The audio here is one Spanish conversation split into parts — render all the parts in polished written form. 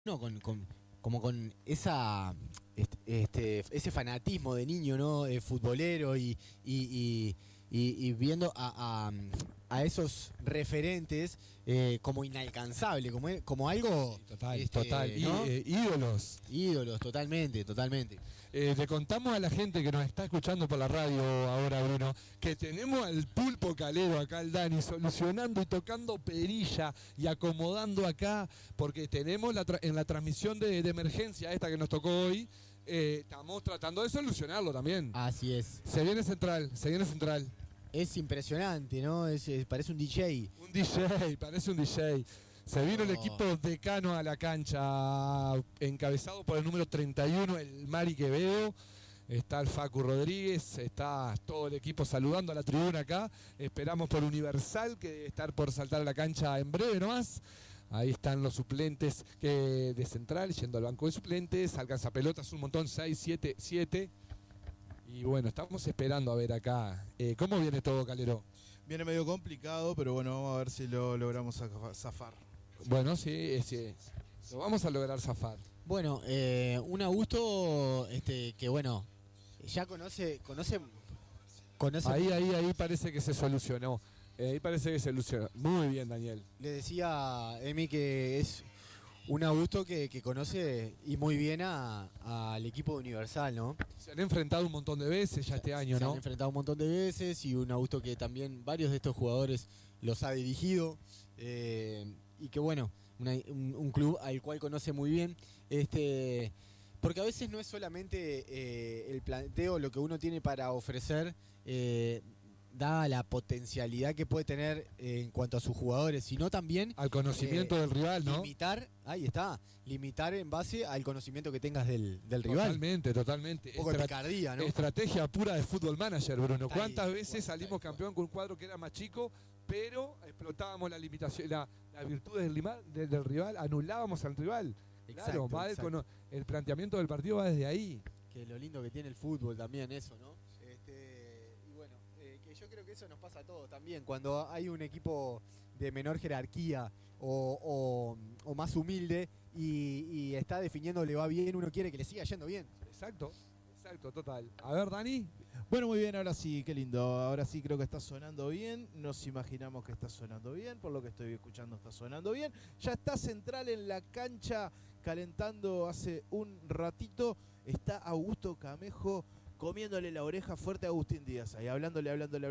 No, como con ese fanatismo de niño, ¿no? Futbolero y viendo a esos referentes como inalcanzable, como algo. Total, total. ¿no? Ídolos. Ídolos, totalmente, totalmente. Le contamos a la gente que nos está escuchando por la radio ahora, Bruno, que tenemos al Pulpo Calero acá, el Dani, solucionando y tocando perilla y acomodando acá, porque tenemos en la transmisión de emergencia esta que nos tocó hoy, estamos tratando de solucionarlo también. Así es. Se viene central, se viene central. Es impresionante, ¿no? Parece un DJ. Un DJ, parece un DJ. Se vino el equipo decano a la cancha, encabezado por el número 31, el Mari Quevedo. Está el Facu Rodríguez, está todo el equipo saludando a la tribuna acá. Esperamos por Universal, que debe estar por saltar a la cancha en breve nomás. Ahí están los suplentes de central, yendo al banco de suplentes. Alcanza pelotas un montón, 6, 7, 7. Y bueno, estamos esperando a ver acá. ¿Cómo viene todo, Calero? Viene medio complicado, pero bueno, vamos a ver si lo logramos zafar. Bueno, sí, lo vamos a lograr zafar. Bueno, un Augusto que bueno, ya conoce. Ahí parece que se solucionó. Ahí parece que se solucionó. Muy bien, Daniel. Le decía a Emi que es un Augusto que conoce y muy bien al equipo de Universal, ¿no? Se han enfrentado un montón de veces ya este año, Se ¿no? han enfrentado un montón de veces y un Augusto que también varios de estos jugadores los ha dirigido. Y que bueno, un club al cual conoce muy bien, porque a veces no es solamente el planteo, lo que uno tiene para ofrecer, dada la potencialidad que puede tener en cuanto a sus jugadores, sino también al conocimiento del rival, ¿no? Limitar en base al conocimiento que tengas del rival. Totalmente. Un poco de picardía, ¿no? Estrategia pura de fútbol manager, Bruno. ¿Cuántas veces salimos campeón con un cuadro que era más chico, pero explotábamos la limitación, las virtudes del rival, anulábamos al rival? Exacto, claro, el planteamiento del partido va desde ahí. Que lo lindo que tiene el fútbol también, eso, ¿no? Y bueno, que yo creo que eso nos pasa a todos también. Cuando hay un equipo de menor jerarquía o más humilde y está definiendo le va bien, uno quiere que le siga yendo bien. Exacto, total. A ver, Dani. Bueno, muy bien, ahora sí, qué lindo. Ahora sí creo que está sonando bien. Nos imaginamos que está sonando bien. Por lo que estoy escuchando está sonando bien. Ya está Central en la cancha calentando hace un ratito. Está Augusto Camejo comiéndole la oreja fuerte a Agustín Díaz. Ahí hablándole,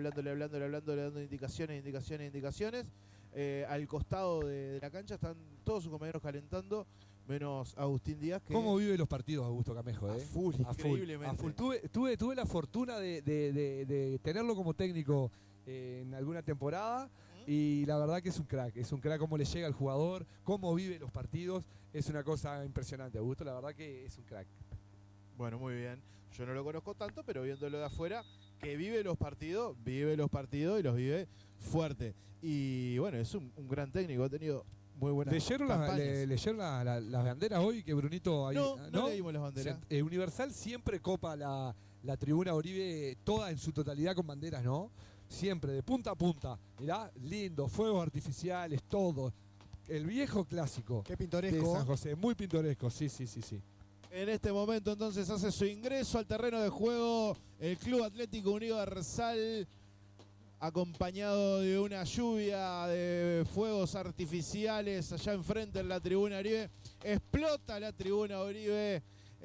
dando indicaciones. Al costado de la cancha están todos sus compañeros calentando, menos Agustín Díaz. ¿Cómo vive los partidos Augusto Camejo? A full, increíblemente. A full. Tuve la fortuna de tenerlo como técnico en alguna temporada y la verdad que es un crack cómo le llega al jugador, cómo vive los partidos, es una cosa impresionante, Augusto, la verdad que es un crack. Bueno, muy bien, yo no lo conozco tanto, pero viéndolo de afuera, que vive los partidos y los vive fuerte. Y bueno, es un gran técnico, ha tenido muy buenas ¿Leyeron las banderas hoy que Brunito ahí? No leímos las banderas. Universal siempre copa la tribuna Oribe toda en su totalidad con banderas, ¿no? Siempre, de punta a punta. Mirá, lindo, fuegos artificiales, todo. El viejo clásico. Qué pintoresco. De San José, muy pintoresco, sí. En este momento entonces hace su ingreso al terreno de juego el Club Atlético Universal, acompañado de una lluvia de fuegos artificiales allá enfrente en la tribuna Oribe. Explota la tribuna Oribe,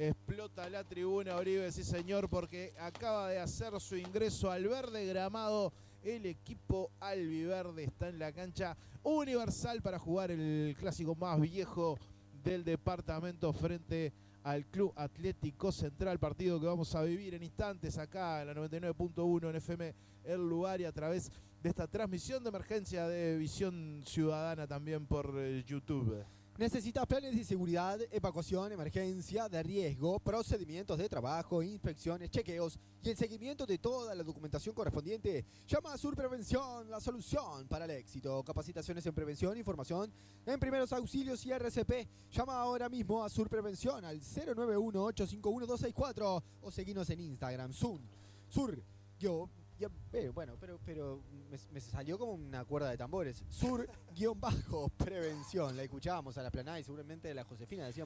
sí señor, porque acaba de hacer su ingreso al verde gramado. El equipo albiverde está en la cancha Universal para jugar el clásico más viejo del departamento frente al Club Atlético Central, partido que vamos a vivir en instantes acá en la 99.1 en FM El Lugar y a través de esta transmisión de emergencia de Visión Ciudadana también por YouTube. ¿Necesitas planes de seguridad, evacuación, emergencia, de riesgo, procedimientos de trabajo, inspecciones, chequeos y el seguimiento de toda la documentación correspondiente? Llama a Sur Prevención, la solución para el éxito. Capacitaciones en prevención, información en primeros auxilios y RCP. Llama ahora mismo a Sur Prevención al 091-851-264 o seguinos en Instagram, Sur Bueno, pero me salió como una cuerda de tambores. Sur-prevención. La escuchábamos a la planada y seguramente de la Josefina decíamos.